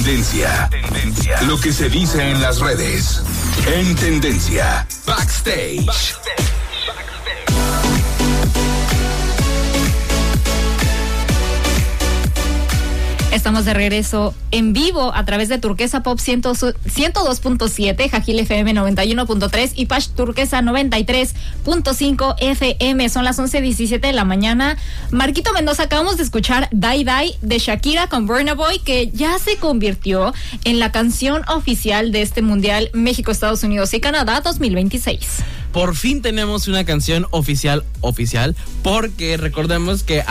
Tendencia. Lo que se dice en las redes. En Tendencia. Backstage. Estamos de regreso en vivo a través de Turquesa Pop 102.7, Jajil FM 91.3 y Pash Turquesa 93.5 FM. Son las 11:17 de la mañana. Marquito Mendoza, acabamos de escuchar Die Die de Shakira con Burna Boy, que ya se convirtió en la canción oficial de este Mundial México, Estados Unidos y Canadá 2026. Por fin tenemos una canción oficial, porque recordemos que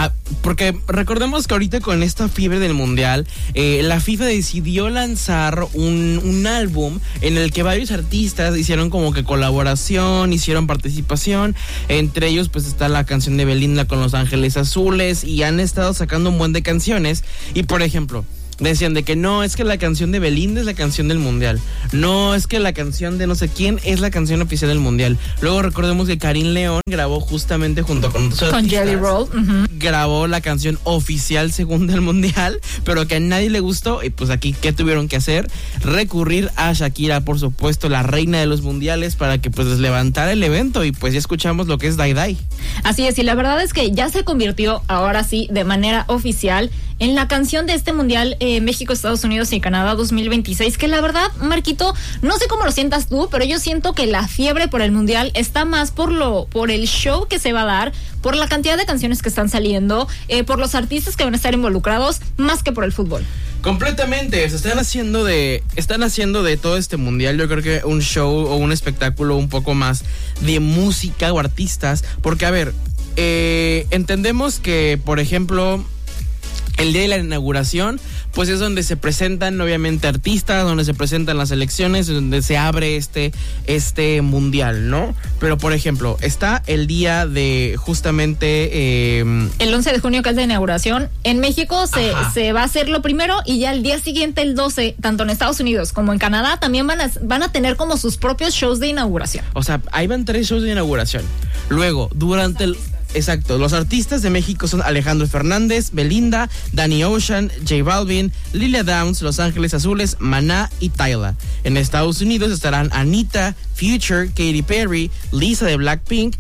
ahorita con esta fiebre del Mundial, la FIFA decidió lanzar un álbum en el que varios artistas hicieron como que colaboración, hicieron participación. Entre ellos pues está la canción de Belinda con Los Ángeles Azules, y han estado sacando un buen de canciones. Y por ejemplo, decían de que no, es que la canción de Belinda es la canción del Mundial. No, es que la canción de no sé quién es la canción oficial del Mundial. Luego recordemos que Karim León grabó justamente junto con otros artistas, Jelly Roll, grabó la canción oficial según del Mundial, pero que a nadie le gustó. Y pues aquí, ¿qué tuvieron que hacer? Recurrir a Shakira, por supuesto, la reina de los mundiales, para que pues levantara el evento. Y pues ya escuchamos lo que es Die Die. Así es, y la verdad es que ya se convirtió, ahora sí, de manera oficial, en la canción de este Mundial México, Estados Unidos y Canadá 2026, que la verdad, Marquito, no sé cómo lo sientas tú, pero yo siento que la fiebre por el Mundial está más por el show que se va a dar, por la cantidad de canciones que están saliendo, por los artistas que van a estar involucrados, más que por el fútbol. Completamente, se están haciendo de todo este Mundial, yo creo que un show o un espectáculo un poco más de música o artistas, porque a ver, entendemos que, por ejemplo, el día de la inauguración, pues es donde se presentan obviamente artistas, donde se presentan las elecciones, donde se abre este mundial, ¿no? Pero por ejemplo, está el día de justamente el 11 de junio, que es la inauguración. En México se va a hacer lo primero, y ya el día siguiente, el 12, tanto en Estados Unidos como en Canadá, también van a tener como sus propios shows de inauguración. O sea, ahí van 3 shows de inauguración. Luego, durante el... Exacto, los artistas de México son Alejandro Fernández, Belinda, Danny Ocean, J Balvin, Lilia Downs, Los Ángeles Azules, Maná y Tyla. En Estados Unidos estarán Anita, Future, Katy Perry, Lisa de Blackpink,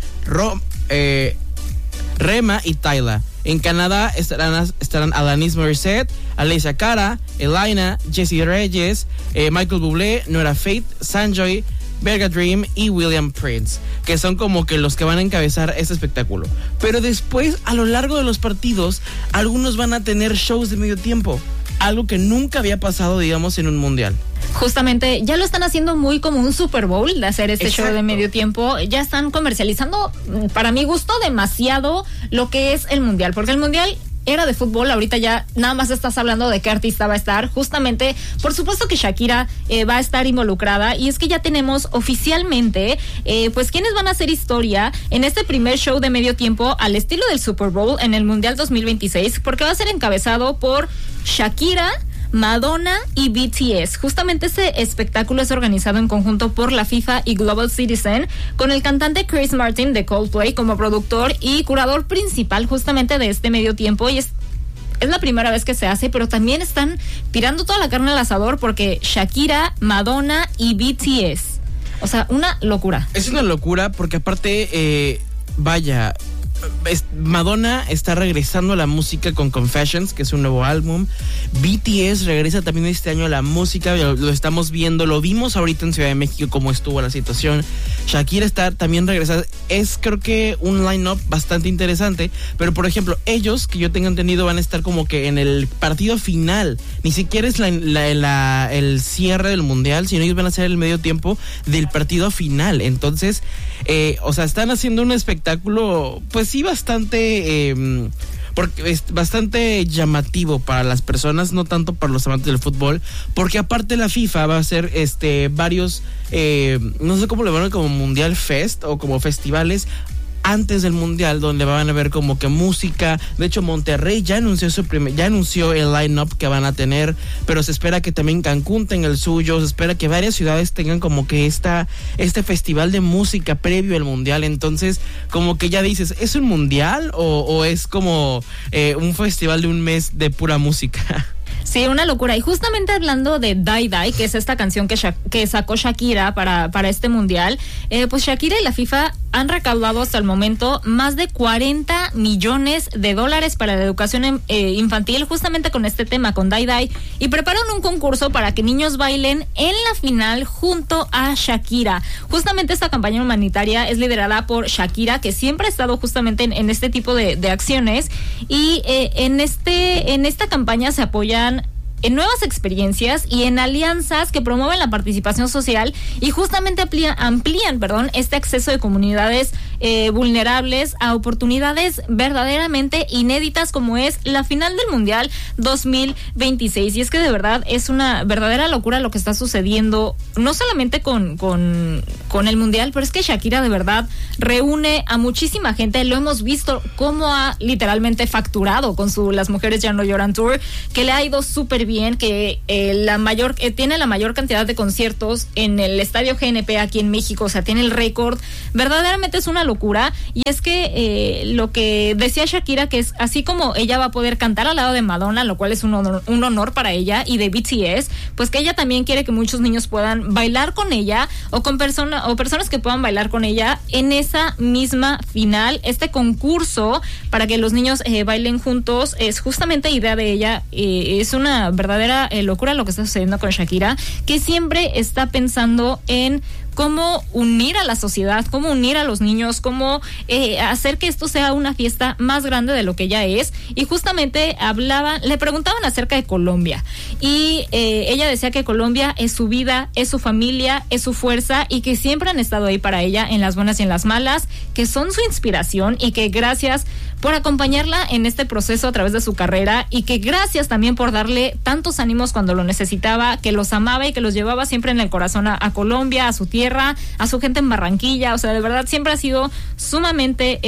Rema y Tyla. En Canadá estarán Alanis Morissette, Alicia Cara, Elena, Jessie Reyes, Michael Bublé, Nora Faith, Sanjoy, Berga Dream y William Prince, que son como que los que van a encabezar este espectáculo. Pero después, a lo largo de los partidos, algunos van a tener shows de medio tiempo, algo que nunca había pasado, digamos, en un mundial. Justamente, ya lo están haciendo muy como un Super Bowl, de hacer este Exacto. show de medio tiempo. Ya están comercializando, para mi gusto, demasiado lo que es el mundial, porque el mundial era de fútbol. Ahorita ya nada más estás hablando de qué artista va a estar. Justamente, por supuesto que Shakira va a estar involucrada, y es que ya tenemos oficialmente pues quienes van a hacer historia en este primer show de medio tiempo al estilo del Super Bowl en el Mundial 2026, porque va a ser encabezado por Shakira, Madonna y BTS. Justamente este espectáculo es organizado en conjunto por la FIFA y Global Citizen, con el cantante Chris Martin de Coldplay como productor y curador principal justamente de este medio tiempo. Y es la primera vez que se hace, pero también están tirando toda la carne al asador, porque Shakira, Madonna y BTS. O sea, una locura. Es una locura porque aparte, Madonna está regresando a la música con Confessions, que es un nuevo álbum. BTS regresa también este año a la música, lo estamos viendo, lo vimos ahorita en Ciudad de México cómo estuvo la situación. Shakira está también regresando. Es, creo que, un line-up bastante interesante. Pero por ejemplo, ellos, que yo tengo entendido, van a estar como que en el partido final. Ni siquiera es el cierre del mundial, sino ellos van a ser el medio tiempo del partido final. Entonces, o sea, están haciendo un espectáculo, pues sí, bastante porque es bastante llamativo para las personas, no tanto para los amantes del fútbol, porque aparte la FIFA va a hacer varios, no sé cómo le van a ver, como Mundial Fest o como festivales antes del mundial, donde van a ver como que música. De hecho, Monterrey ya anunció el line-up que van a tener, pero se espera que también Cancún tenga el suyo. Se espera que varias ciudades tengan como que este festival de música previo al mundial. Entonces, como que ya dices, ¿es un mundial o es como un festival de un mes de pura música? Sí, una locura. Y justamente hablando de Die Die, que es esta canción que sacó Shakira para este mundial, pues Shakira y la FIFA han recaudado hasta el momento más de $40 millones para la educación infantil, justamente con este tema, con Die Die, y prepararon un concurso para que niños bailen en la final junto a Shakira. Justamente esta campaña humanitaria es liderada por Shakira, que siempre ha estado justamente en este tipo de acciones, y en esta campaña se apoyan en nuevas experiencias y en alianzas que promueven la participación social y justamente amplían este acceso de comunidades vulnerables a oportunidades verdaderamente inéditas, como es la final del Mundial 2026. Y es que de verdad es una verdadera locura lo que está sucediendo, no solamente con el Mundial, pero es que Shakira de verdad reúne a muchísima gente. Lo hemos visto cómo ha literalmente facturado con Las Mujeres Ya No Lloran Tour, que le ha ido súper bien, que tiene la mayor cantidad de conciertos en el Estadio GNP aquí en México, o sea, tiene el récord. Verdaderamente es una locura. Y es que lo que decía Shakira, que es así como ella va a poder cantar al lado de Madonna, lo cual es un honor para ella, y de BTS, pues que ella también quiere que muchos niños puedan bailar con ella o con personas que puedan bailar con ella en esa misma final. Este concurso para que los niños bailen juntos es justamente idea de ella. Es una verdadera locura lo que está sucediendo con Shakira, que siempre está pensando en cómo unir a la sociedad, cómo unir a los niños, cómo hacer que esto sea una fiesta más grande de lo que ya es. Y justamente le preguntaban acerca de Colombia, y ella decía que Colombia es su vida, es su familia, es su fuerza, y que siempre han estado ahí para ella en las buenas y en las malas, que son su inspiración, y que gracias por acompañarla en este proceso a través de su carrera, y que gracias también por darle tantos ánimos cuando lo necesitaba, que los amaba y que los llevaba siempre en el corazón a Colombia, a su tierra, a su gente en Barranquilla. O sea, de verdad siempre ha sido sumamente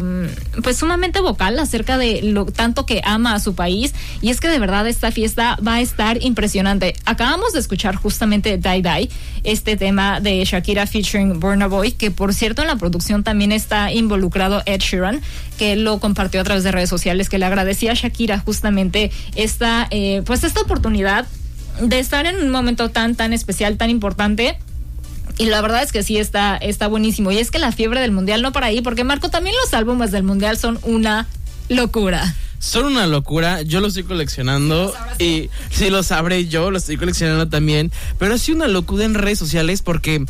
vocal acerca de lo tanto que ama a su país. Y es que de verdad esta fiesta va a estar impresionante. Acabamos de escuchar justamente Die Die, este tema de Shakira featuring Burna Boy, que por cierto en la producción también está involucrado Ed Sheeran, que lo compartió a través de redes sociales, que le agradecía a Shakira justamente esta oportunidad de estar en un momento tan especial, tan importante. Y la verdad es que sí está buenísimo. Y es que la fiebre del Mundial no para ahí, porque Marco, también los álbumes del Mundial son una locura. Son una locura, yo lo estoy coleccionando, y sí, lo sabré yo, lo estoy coleccionando también, pero ha sido una locura en redes sociales porque,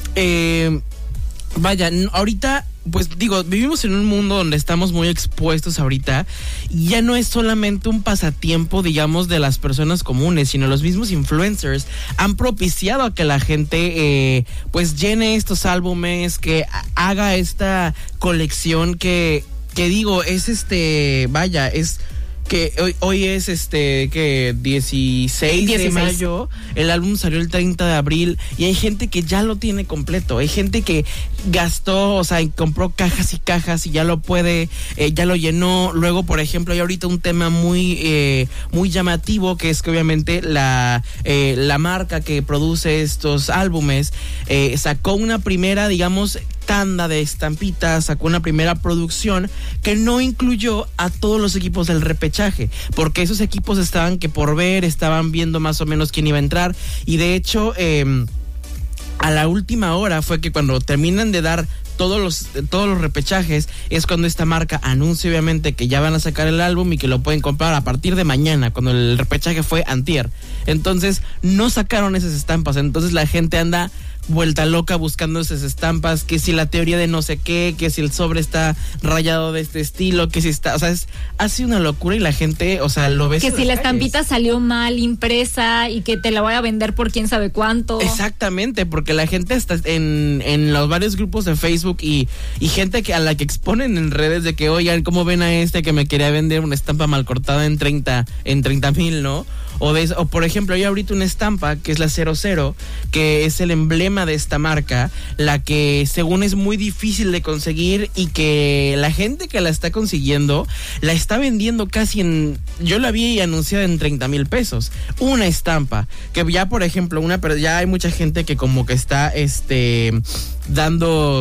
ahorita, pues digo, vivimos en un mundo donde estamos muy expuestos ahorita, y ya no es solamente un pasatiempo, digamos, de las personas comunes, sino los mismos influencers han propiciado a que la gente pues llene estos álbumes, que haga esta colección que digo, es es que hoy es que 16 de mayo, el álbum salió el 30 de abril, y hay gente que ya lo tiene completo, hay gente que gastó, o sea, y compró cajas y cajas y ya lo puede, ya lo llenó. Luego, por ejemplo, hay ahorita un tema muy llamativo, que es que obviamente la marca que produce estos álbumes sacó una primera, digamos, tanda de estampitas, sacó una primera producción que no incluyó a todos los equipos del repechaje, porque esos equipos estaban viendo más o menos quién iba a entrar, y de hecho a la última hora fue que cuando terminan de dar todos los repechajes, es cuando esta marca anuncia obviamente que ya van a sacar el álbum y que lo pueden comprar a partir de mañana, cuando el repechaje fue antier. Entonces no sacaron esas estampas, entonces la gente anda vuelta loca buscando esas estampas, que si la teoría de no sé qué, que si el sobre está rayado de este estilo, que si está, o sea, ha sido una locura, y la gente, o sea, lo ves. Que si la estampita salió mal impresa y que te la voy a vender por quién sabe cuánto. Exactamente, porque la gente está en los varios grupos de Facebook y gente a la que exponen en redes de que, oigan, ¿cómo ven a que me quería vender una estampa mal cortada en 30,000, ¿no? O por ejemplo, hay ahorita una estampa que es la 00, que es el emblema de esta marca, la que según es muy difícil de conseguir, y que la gente que la está consiguiendo la está vendiendo casi yo la vi anunciada en 30,000 pesos, una estampa, que ya por ejemplo pero ya hay mucha gente que como que está dando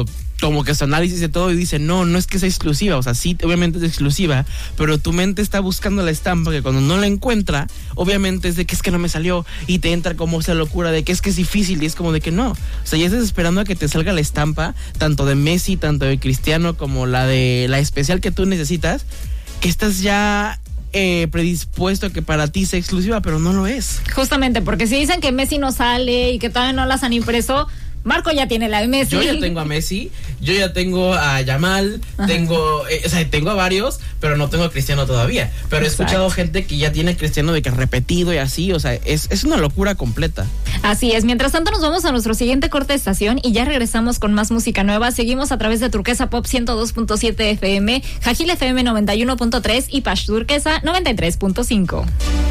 como que su análisis de todo y dice, no es que sea exclusiva, o sea, sí, obviamente es exclusiva, pero tu mente está buscando la estampa que cuando no la encuentra, obviamente es de que es que no me salió y te entra como esa locura de que es difícil y es como de que no, o sea, ya estás esperando a que te salga la estampa, tanto de Messi, tanto de Cristiano, como la de la especial que tú necesitas, que estás ya predispuesto a que para ti sea exclusiva, pero no lo es. Justamente, porque si dicen que Messi no sale y que todavía no las han impreso, Marco ya tiene la de Messi. Yo ya tengo a Messi, yo ya tengo a Yamal, tengo a varios, pero no tengo a Cristiano todavía. Pero he escuchado gente que ya tiene a Cristiano de que repetido y así, o sea, es una locura completa. Así es. Mientras tanto nos vamos a nuestro siguiente corte de estación y ya regresamos con más música nueva. Seguimos a través de Turquesa Pop 102.7 FM, Jajil FM 91.3 y Pash Turquesa 93.5.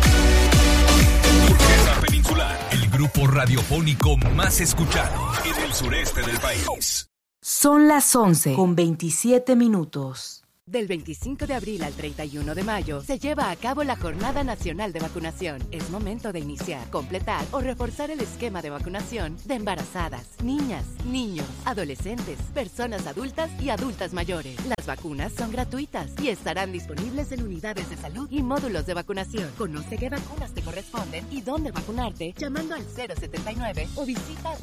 El grupo radiofónico más escuchado en el sureste del país. Son las 11:27. Del 25 de abril al 31 de mayo se lleva a cabo la Jornada Nacional de Vacunación. Es momento de iniciar, completar o reforzar el esquema de vacunación de embarazadas, niñas, niños, adolescentes, personas adultas y adultas mayores. Las vacunas son gratuitas y estarán disponibles en unidades de salud y módulos de vacunación. Conoce qué vacunas te corresponden y dónde vacunarte llamando al 079 o visita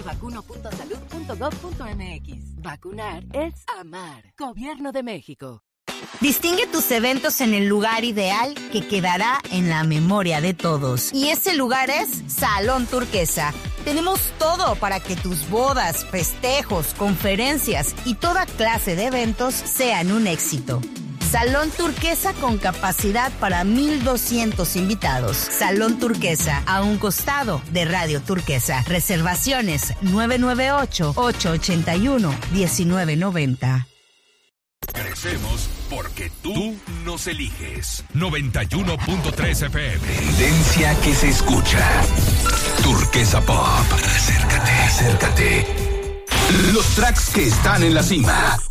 dondemevacuno.salud.gov.mx. Vacunar es amar. Gobierno de México. Distingue tus eventos en el lugar ideal que quedará en la memoria de todos. Y ese lugar es Salón Turquesa. Tenemos todo para que tus bodas, festejos, conferencias y toda clase de eventos sean un éxito. Salón Turquesa con capacidad para 1,200 invitados. Salón Turquesa, a un costado de Radio Turquesa. Reservaciones 998-881-1990. Crecemos porque tú nos eliges. 91.3 FM. Tendencia que se escucha. Turquesa Pop. Acércate. Los tracks que están en la cima.